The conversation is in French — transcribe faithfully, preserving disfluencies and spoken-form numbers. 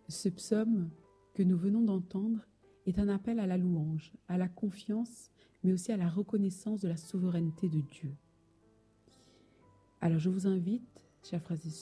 Ce psaume que nous venons d'entendre est un appel à la louange, à la confiance, mais aussi à la reconnaissance de la souveraineté de Dieu. Alors je vous invite, chers frères et